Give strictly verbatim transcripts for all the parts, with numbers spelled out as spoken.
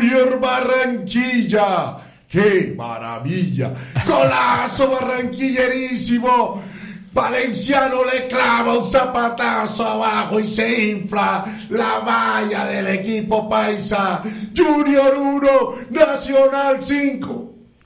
Junior Barranquilla. ¡Qué maravilla! ¡Golazo barranquillerísimo! Valenciano le clava un zapatazo abajo y se infla la valla del equipo paisa. Junior uno, Nacional cinco.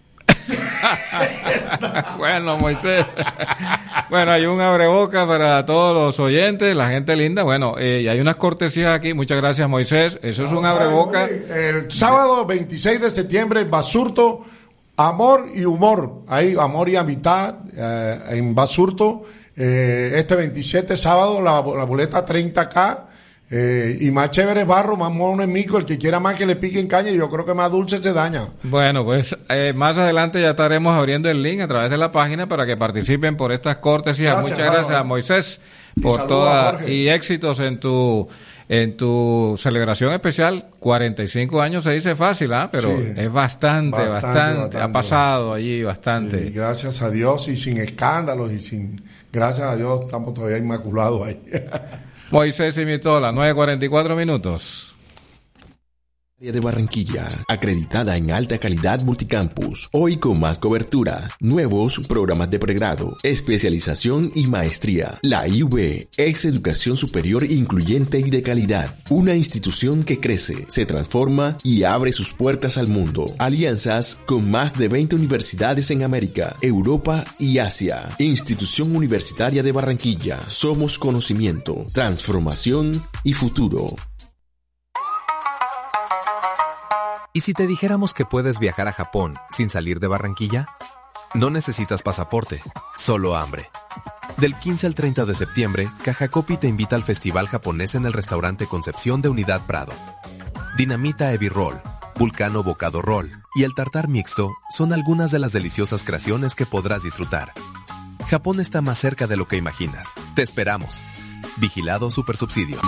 Bueno, Moisés. Bueno, hay un abreboca para todos los oyentes, la gente linda. Bueno, eh, y hay unas cortesías aquí. Muchas gracias, Moisés. Eso es un abreboca. El sábado veintiséis de septiembre, Basurto, Amor y Humor. Ahí, Amor y Amistad eh, en Basurto. Eh, este veintisiete sábado, la, la boleta treinta ka. Eh, y más chévere es barro, más mono es mico. El que quiera más que le piquen caña, yo creo que más dulce se daña. Bueno, pues eh, más adelante ya estaremos abriendo el link a través de la página para que participen por estas cortesías. Gracias, muchas gracias, Barro. Moisés, por toda y éxitos en tu en tu celebración especial. cuarenta y cinco años se dice fácil, ¿ah? ¿eh? Pero sí, es bastante, bastante, bastante, bastante. Ha pasado allí bastante. Sí, gracias a Dios y sin escándalos y sin... Gracias a Dios estamos todavía inmaculados ahí. Moisés imitó las nueve cuarenta y cuatro minutos. De Barranquilla, acreditada en alta calidad multicampus, hoy con más cobertura, nuevos programas de pregrado, especialización y maestría. La I U B es educación superior incluyente y de calidad, una institución que crece, se transforma y abre sus puertas al mundo. Alianzas con más de veinte universidades en América, Europa y Asia. Institución Universitaria de Barranquilla, somos conocimiento, transformación y futuro. ¿Y si te dijéramos que puedes viajar a Japón sin salir de Barranquilla? No necesitas pasaporte, solo hambre. Del quince al treinta de septiembre, Cajacopi te invita al Festival Japonés en el restaurante Concepción de Unidad Prado. Dinamita Ebi Roll, Vulcano Bocado Roll y el tartar mixto son algunas de las deliciosas creaciones que podrás disfrutar. Japón está más cerca de lo que imaginas. Te esperamos. Vigilado Supersubsidio.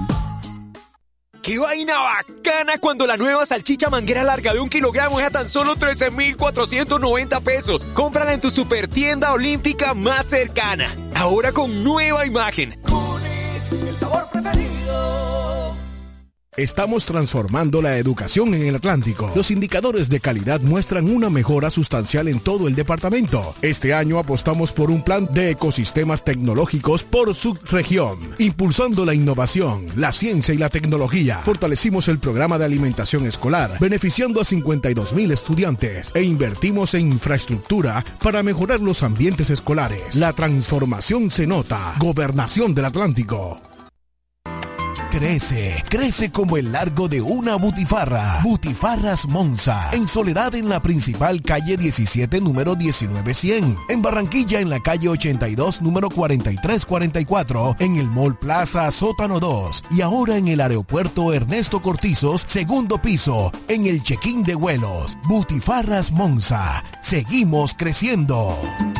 ¡Qué vaina bacana cuando la nueva salchicha manguera larga de un kilogramo es a tan solo trece mil cuatrocientos noventa pesos! Cómprala en tu supertienda olímpica más cercana. Ahora con nueva imagen. Kunitz, el sabor preferido. Estamos transformando la educación en el Atlántico. Los indicadores de calidad muestran una mejora sustancial en todo el departamento. Este año apostamos por un plan de ecosistemas tecnológicos por subregión, impulsando la innovación, la ciencia y la tecnología. Fortalecimos el programa de alimentación escolar, beneficiando a cincuenta y dos mil estudiantes, e invertimos en infraestructura para mejorar los ambientes escolares. La transformación se nota. Gobernación del Atlántico. Crece, crece como el largo de una butifarra. Butifarras Monza, en Soledad en la principal calle diecisiete, número diecinueve cien. En Barranquilla en la calle ochenta y dos, número cuarenta y tres cuarenta y cuatro. En el Mall Plaza Sótano dos. Y ahora en el aeropuerto Ernesto Cortizos, segundo piso, en el check-in de vuelos. Butifarras Monza, seguimos creciendo.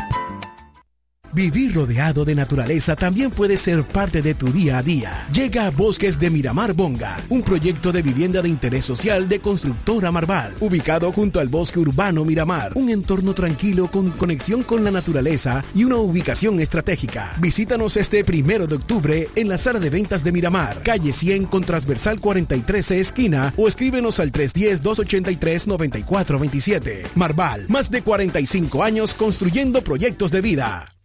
Vivir rodeado de naturaleza también puede ser parte de tu día a día. Llega a Bosques de Miramar Bonga, un proyecto de vivienda de interés social de Constructora Marval, ubicado junto al Bosque Urbano Miramar, un entorno tranquilo con conexión con la naturaleza y una ubicación estratégica. Visítanos este primero de octubre en la sala de ventas de Miramar, calle cien con transversal cuarenta y tres esquina, o escríbenos al tres uno cero, dos ocho tres, nueve cuatro dos siete. Marval, más de cuarenta y cinco años construyendo proyectos de vida.